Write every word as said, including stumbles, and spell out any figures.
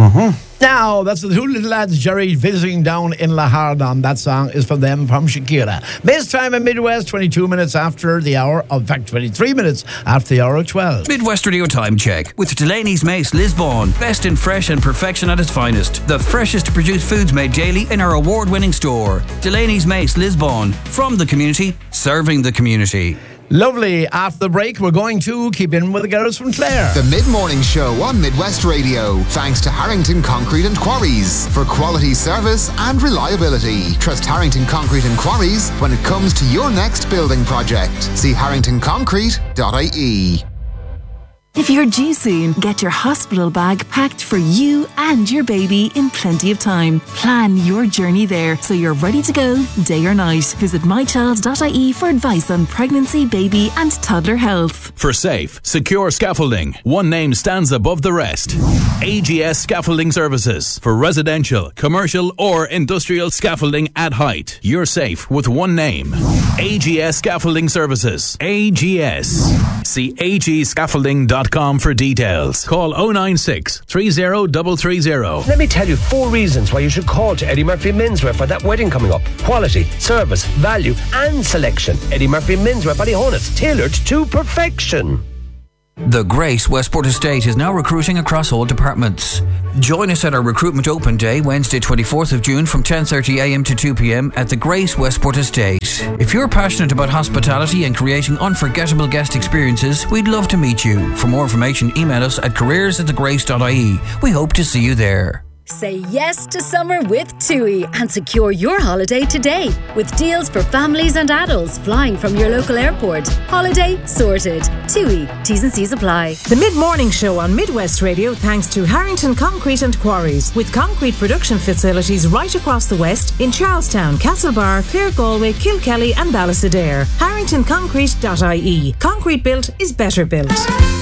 Mm-hmm. Now, that's the two little lads, Jerry, visiting down in Lahardon. That song is from them, from Shakira. Base time in Midwest, twenty-two minutes after the hour, of, in fact, twenty-three minutes after the hour of twelve. Midwest Radio Time Check with Delaney's Mace Lisbon. Best in fresh and perfection at its finest. The freshest produced foods made daily in our award-winning store. Delaney's Mace Lisbon. From the community, serving the community. Lovely. After the break, we're going to keep in with the girls from Clare. The Mid-Morning Show on Midwest Radio. Thanks to Harrington Concrete and Quarries for quality service and reliability. Trust Harrington Concrete and Quarries when it comes to your next building project. See harrington concrete dot I E. If you're due soon, get your hospital bag packed for you and your baby in plenty of time. Plan your journey there so you're ready to go day or night. Visit my child dot I E for advice on pregnancy, baby and toddler health. For safe, secure scaffolding, one name stands above the rest. A G S Scaffolding Services. For residential, commercial or industrial scaffolding at height. You're safe with one name. A G S Scaffolding Services. A G S. See a g scaffolding dot com for details. Call oh nine six, three oh three three oh. Let me tell you four reasons why you should call to Eddie Murphy Menswear for that wedding coming up. Quality, service, value and selection. Eddie Murphy Menswear, Ballyhonus, tailored to perfection. The Grace Westport Estate is now recruiting across all departments. Join us at our Recruitment Open Day, Wednesday twenty-fourth of June from ten thirty a m to two p m at the Grace Westport Estate. If you're passionate about hospitality and creating unforgettable guest experiences, we'd love to meet you. For more information, email us at careers at the grace dot I E. We hope to see you there. Say yes to summer with TUI and secure your holiday today with deals for families and adults flying from your local airport. Holiday sorted. TUI. T's and C's apply. The Mid-Morning Show on Midwest Radio thanks to Harrington Concrete and Quarries with concrete production facilities right across the West in Charlestown, Castlebar, Clare, Galway, Kilkelly and Ballysadare. harrington concrete dot I E. Concrete built is better built.